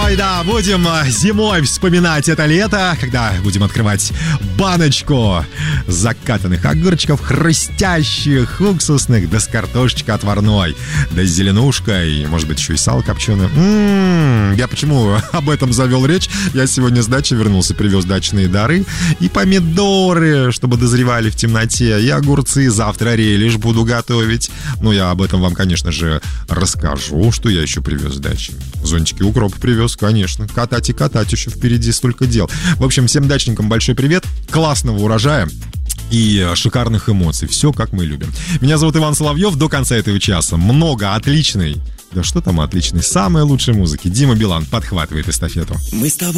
Ой, да, будем зимой вспоминать это лето, когда будем открывать баночку закатанных огурчиков, хрустящих, уксусных, да с картошечкой отварной, да с зеленушкой, может быть, еще и сало копченое. Я почему об этом завел речь? Я сегодня с дачи вернулся, привез дачные дары и помидоры, чтобы дозревали в темноте, и огурцы завтра релиш буду готовить. Ну, я об этом вам, конечно же, расскажу, что я еще привез с дачи. Зонтики укроп привез, конечно. Катать и катать, еще впереди столько дел. В общем, всем дачникам большой привет, классного урожая и шикарных эмоций. Все, как мы любим. Меня зовут Иван Соловьев. До конца этого часа много отличной, да что там отличной, самой лучшей музыки. Дима Билан подхватывает эстафету. Мы с тобой